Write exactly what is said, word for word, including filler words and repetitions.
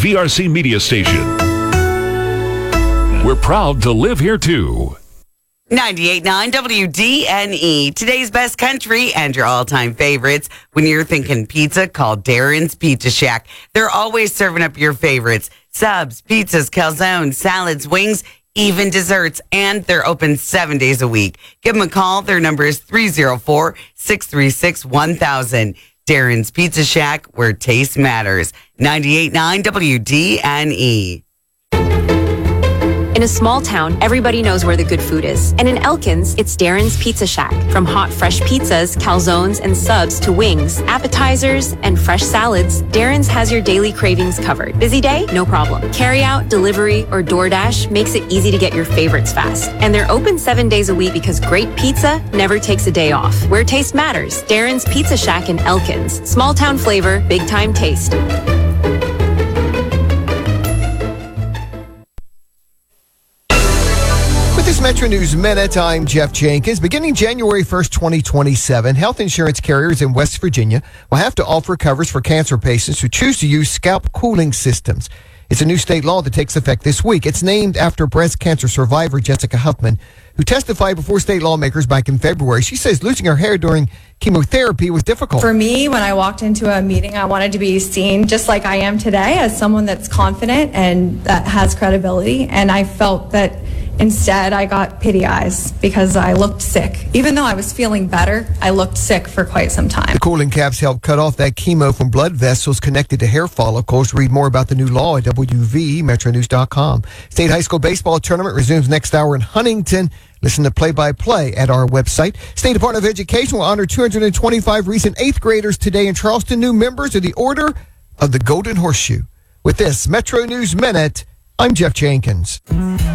V R C Media Station. We're proud to live here, too. ninety-eight point nine W D N E. Today's best country and your all-time favorites. When you're thinking pizza, call Darren's Pizza Shack. They're always serving up your favorites. Subs, pizzas, calzones, salads, wings, even desserts. And they're open seven days a week. Give them a call. Their number is three oh four, six three six, one thousand. Darren's Pizza Shack, where taste matters. ninety-eight point nine W D N E. In a small town, everybody knows where the good food is. And in Elkins, it's Darren's Pizza Shack. From hot, fresh pizzas, calzones, and subs to wings, appetizers, and fresh salads, Darren's has your daily cravings covered. Busy day? No problem. Carry out, delivery, or DoorDash makes it easy to get your favorites fast. And they're open seven days a week because great pizza never takes a day off. Where taste matters, Darren's Pizza Shack in Elkins. Small town flavor, big time taste. This Metro News Minute, I'm Jeff Jenkins. Beginning January first, twenty twenty-seven, health insurance carriers in West Virginia will have to offer coverage for cancer patients who choose to use scalp cooling systems. It's a new state law that takes effect this week. It's named after breast cancer survivor Jessica Huffman, who testified before state lawmakers back in February. She says losing her hair during chemotherapy was difficult. For me, when I walked into a meeting, I wanted to be seen just like I am today, as someone that's confident and that has credibility. And I felt that instead, I got pity eyes because I looked sick. Even though I was feeling better, I looked sick for quite some time. The cooling caps help cut off that chemo from blood vessels connected to hair follicles. Read more about the new law at W V metro news dot com. State high school baseball tournament resumes next hour in Huntington. Listen to play-by-play at our website. State Department of Education will honor two hundred twenty-five recent eighth graders today in Charleston, new members of the Order of the Golden Horseshoe. With this Metro News Minute, I'm Jeff Jenkins.